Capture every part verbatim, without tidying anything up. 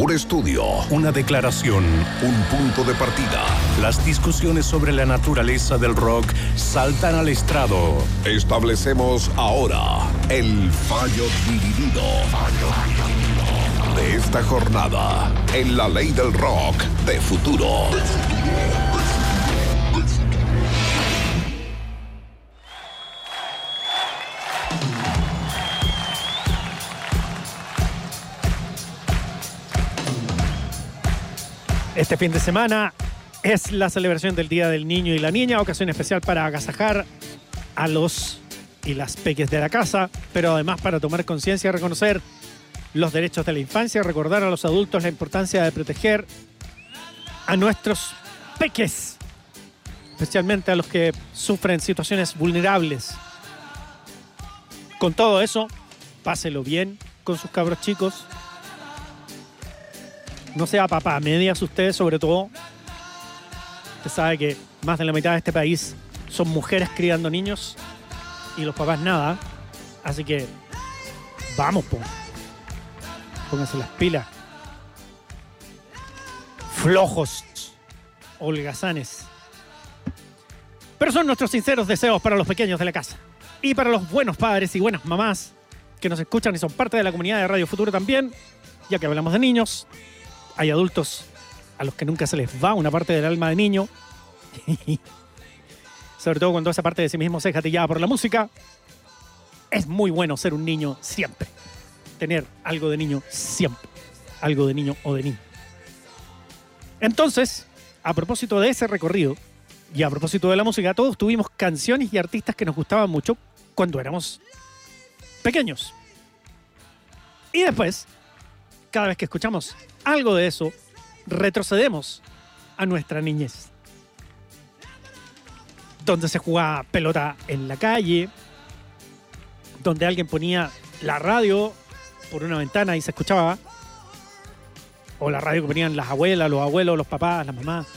Un estudio, una declaración, un punto de partida. Las discusiones sobre la naturaleza del rock saltan al estrado. Establecemos ahora el fallo dividido de esta jornada en la ley del rock de futuro. Este fin de semana es la celebración del Día del Niño y la Niña, ocasión especial para agasajar a los y las peques de la casa, pero además para tomar conciencia y reconocer los derechos de la infancia, recordar a los adultos la importancia de proteger a nuestros peques, especialmente a los que sufren situaciones vulnerables. Con todo eso, páselo bien con sus cabros chicos. No sea papá a medias usted, sobre todo. Usted sabe que más de la mitad de este país son mujeres criando niños y los papás nada. Así que vamos, po. Pónganse las pilas. Flojos, holgazanes. Pero son nuestros sinceros deseos para los pequeños de la casa. Y para los buenos padres y buenas mamás que nos escuchan y son parte de la comunidad de Radio Futuro también, ya que hablamos de niños. Hay adultos a los que nunca se les va una parte del alma de niño. Sobre todo cuando esa parte de sí mismo se es gatillada por la música. Es muy bueno ser un niño siempre. Tener algo de niño siempre. Algo de niño o de niño. Entonces, a propósito de ese recorrido y a propósito de la música, todos tuvimos canciones y artistas que nos gustaban mucho cuando éramos pequeños. Y después, cada vez que escuchamos algo de eso, retrocedemos a nuestra niñez. Donde se jugaba pelota en la calle, donde alguien ponía la radio por una ventana y se escuchaba, o la radio que ponían las abuelas, los abuelos, los papás, las mamás.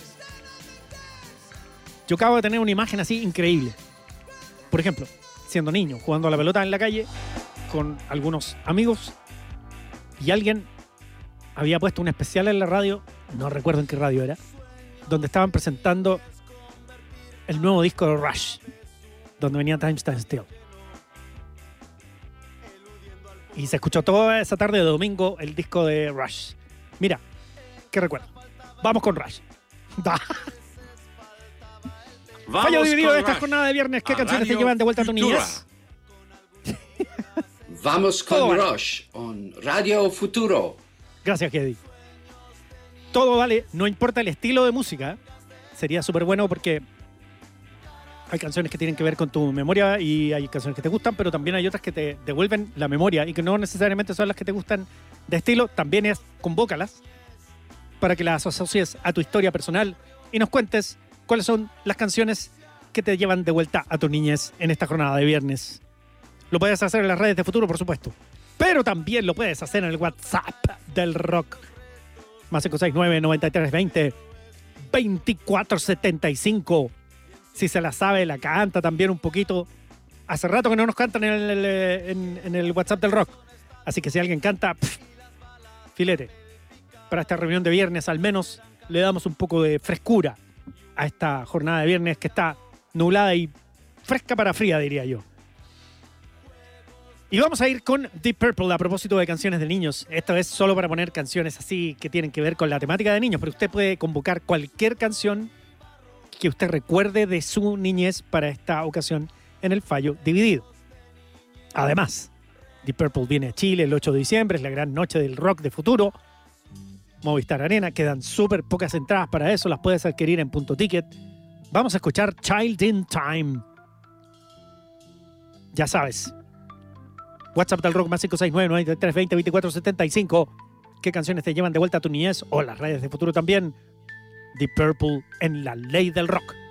Yo acabo de tener una imagen así increíble. Por ejemplo, siendo niño, jugando a la pelota en la calle con algunos amigos y alguien había puesto un especial en la radio, no recuerdo en qué radio era, donde estaban presentando el nuevo disco de Rush, donde venía Time Stand Still. Y se escuchó toda esa tarde de domingo el disco de Rush. Mira, qué recuerdo. Vamos con Rush. Fallo dividido de esta jornada de viernes. ¿Qué canciones te llevan de vuelta a tu niñez? Vamos con Rush on Radio Futuro. Gracias, Kedi. Todo vale, no importa el estilo de música. Sería súper bueno porque hay canciones que tienen que ver con tu memoria y hay canciones que te gustan, pero también hay otras que te devuelven la memoria y que no necesariamente son las que te gustan de estilo. También es, convócalas para que las asocies a tu historia personal y nos cuentes cuáles son las canciones que te llevan de vuelta a tu niñez en esta jornada de viernes. Lo puedes hacer en las redes de Futuro, por supuesto. Pero también lo puedes hacer en el WhatsApp del rock. Más cinco seis nueve, noventa y tres veinte, veinticuatro setenta y cinco. Si se la sabe, la canta también un poquito. Hace rato que no nos cantan en el, en, en el WhatsApp del rock. Así que si alguien canta, pff, filete. Para esta reunión de viernes al menos le damos un poco de frescura a esta jornada de viernes que está nublada y fresca para fría, diría yo. Y vamos a ir con Deep Purple a propósito de canciones de niños. Esta vez solo para poner canciones así que tienen que ver con la temática de niños, pero usted puede convocar cualquier canción que usted recuerde de su niñez para esta ocasión en el fallo dividido. Además, Deep Purple viene a Chile el ocho de diciembre, es la gran noche del rock de Futuro. Movistar Arena, quedan súper pocas entradas para eso, las puedes adquirir en Punto Ticket. Vamos a escuchar Child in Time. Ya sabes. WhatsApp del rock más cinco seis nueve, noventa y tres veinte, veinticuatro setenta y cinco. ¿Qué canciones te llevan de vuelta a tu niñez? O las redes de Futuro también. Deep Purple en la ley del rock.